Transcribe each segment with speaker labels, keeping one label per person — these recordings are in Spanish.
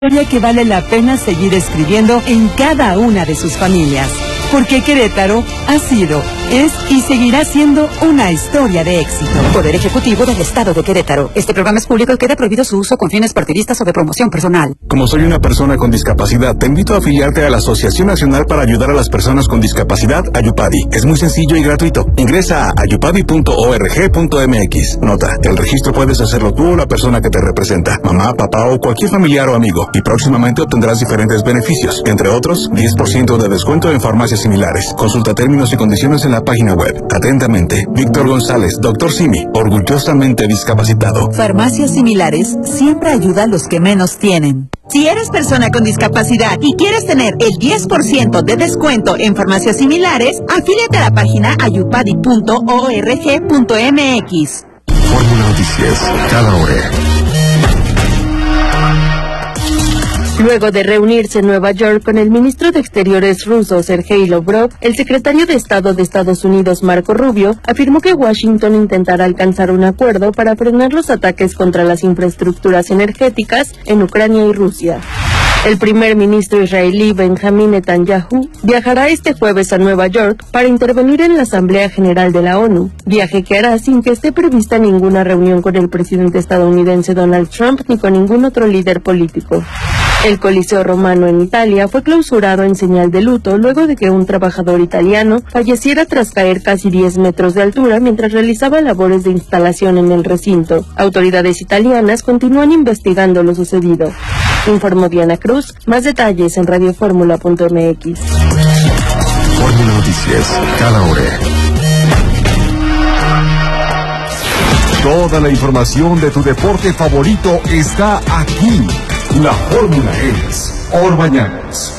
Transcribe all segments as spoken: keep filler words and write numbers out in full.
Speaker 1: Historia que vale la pena seguir escribiendo en cada una de sus familias. Porque Querétaro ha sido, es y seguirá siendo una historia de éxito.
Speaker 2: Poder Ejecutivo del Estado de Querétaro. Este programa es público y queda prohibido su uso con fines partidistas o de promoción personal.
Speaker 3: Como soy una persona con discapacidad, te invito a afiliarte a la Asociación Nacional para Ayudar a las Personas con Discapacidad, Ayupadi. Es muy sencillo y gratuito. Ingresa a ayupadi punto org punto mx. Nota, el registro puedes hacerlo tú o la persona que te representa, mamá, papá o cualquier familiar o amigo. Y próximamente obtendrás diferentes beneficios, entre otros, diez por ciento de descuento en farmacias similares. Consulta términos y condiciones en la página web. Atentamente, Víctor González, doctor Simi, orgullosamente discapacitado.
Speaker 4: Farmacias similares siempre ayuda a los que menos tienen. Si eres persona con discapacidad y quieres tener el diez por ciento de descuento en farmacias similares, afíliate a la página ayupadi punto org punto mx.
Speaker 5: Fórmula Noticias, cada hora.
Speaker 6: Luego de reunirse en Nueva York con el ministro de Exteriores ruso Sergei Lavrov, el secretario de Estado de Estados Unidos Marco Rubio afirmó que Washington intentará alcanzar un acuerdo para frenar los ataques contra las infraestructuras energéticas en Ucrania y Rusia. El primer ministro israelí Benjamín Netanyahu viajará este jueves a Nueva York para intervenir en la Asamblea General de la ONU, viaje que hará sin que esté prevista ninguna reunión con el presidente estadounidense Donald Trump ni con ningún otro líder político. El Coliseo Romano en Italia fue clausurado en señal de luto luego de que un trabajador italiano falleciera tras caer casi diez metros de altura mientras realizaba labores de instalación en el recinto. Autoridades italianas continúan investigando lo sucedido. Informó Diana Cruz. Más detalles en radio fórmula punto mx.
Speaker 5: Fórmula Noticias, cada hora. Toda la información de tu deporte favorito está aquí. La fórmula es Orbañanos.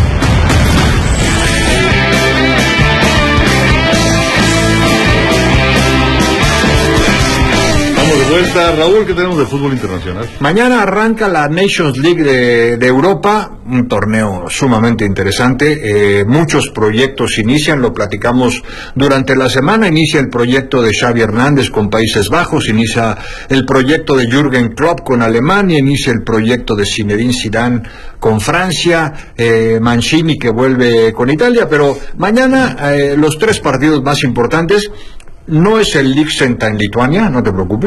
Speaker 7: De vuelta, Raúl, ¿qué tenemos de fútbol internacional?
Speaker 8: Mañana arranca la Nations League de, de Europa, un torneo sumamente interesante. Eh, muchos proyectos inician, lo platicamos durante la semana. Inicia el proyecto de Xavi Hernández con Países Bajos, inicia el proyecto de Jürgen Klopp con Alemania, inicia el proyecto de Zinedine Zidane con Francia, eh, Mancini que vuelve con Italia, pero mañana eh, los tres partidos más importantes. No es el Liechtenstein en Lituania, no te preocupes.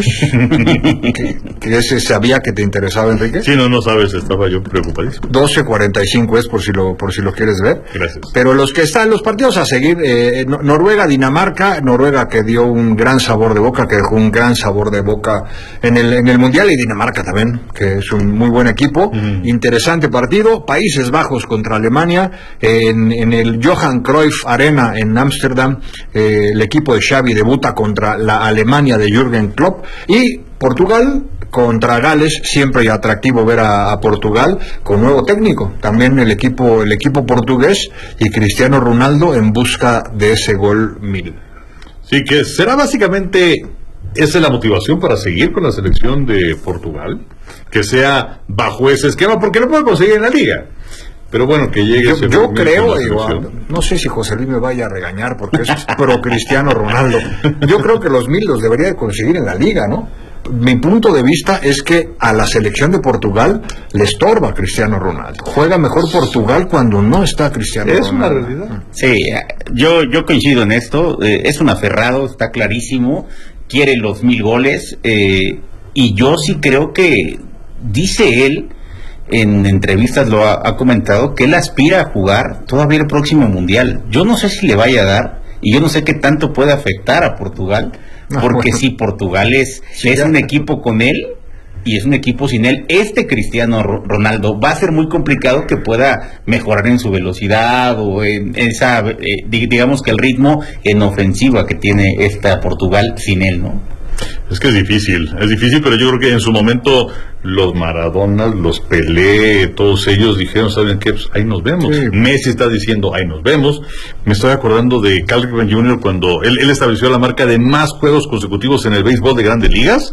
Speaker 8: que, que ese sabía que te interesaba, Enrique.
Speaker 7: Sí, no, no sabes, estaba yo preocupadísimo.
Speaker 8: doce cuarenta y cinco es por si lo por si lo quieres ver.
Speaker 7: Gracias.
Speaker 8: Pero los que están, los partidos a seguir, eh, Noruega, Dinamarca, Noruega que dio un gran sabor de boca, que dejó un gran sabor de boca en el en el Mundial, y Dinamarca también, que es un muy buen equipo. Uh-huh. Interesante partido. Países Bajos contra Alemania, en, en el Johan Cruyff Arena en Ámsterdam, eh, el equipo de Xavi de debuta contra la Alemania de Jürgen Klopp, y Portugal contra Gales. Siempre atractivo ver a, a Portugal con nuevo técnico, también el equipo el equipo portugués, y Cristiano Ronaldo en busca de ese gol mil.
Speaker 7: Sí, que será básicamente esa es la motivación para seguir con la selección de Portugal, que sea bajo ese esquema, porque lo puede conseguir en la liga. Pero bueno, que llegue.
Speaker 8: Yo, yo creo, digo, no sé si José Luis me vaya a regañar porque es pro Cristiano Ronaldo. Yo creo que los mil los debería de conseguir en la liga, ¿no? Mi punto de vista es que a la selección de Portugal le estorba Cristiano Ronaldo. Juega mejor Portugal cuando no está Cristiano
Speaker 7: es
Speaker 8: Ronaldo.
Speaker 7: Es una realidad.
Speaker 9: Sí, yo, yo coincido en esto. Eh, es un aferrado, está clarísimo. Quiere los mil goles. Eh, y yo sí creo que, dice él, en entrevistas lo ha, ha comentado, que él aspira a jugar todavía el próximo Mundial. Yo no sé si le vaya a dar, y yo no sé qué tanto puede afectar a Portugal, porque ah, bueno. si Portugal es, sí, es un equipo con él y es un equipo sin él, este Cristiano Ronaldo va a ser muy complicado que pueda mejorar en su velocidad o en esa, eh, digamos que el ritmo en ofensiva que tiene esta Portugal sin él, ¿no?
Speaker 7: Es que es difícil, es difícil, pero yo creo que en su momento los Maradonas, los Pelé, todos ellos dijeron, ¿saben qué? Pues ahí nos vemos. Sí. Messi está diciendo, ahí nos vemos. Me estoy acordando de Cal Ripken junior cuando él, él estableció la marca de más juegos consecutivos en el béisbol de Grandes Ligas.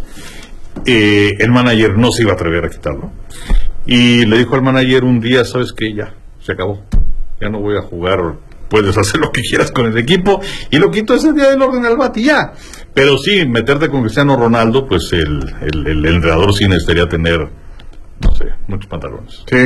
Speaker 7: Eh, el manager no se iba a atrever a quitarlo. Y le dijo al manager un día, ¿sabes qué? Ya, se acabó. Ya no voy a jugar, puedes hacer lo que quieras con el equipo. Y lo quitó ese día del orden al bate, ya. Pero sí, meterte con Cristiano Ronaldo, pues el, el, el entrenador sí necesitaría tener no sé, muchos pantalones.
Speaker 8: Sí.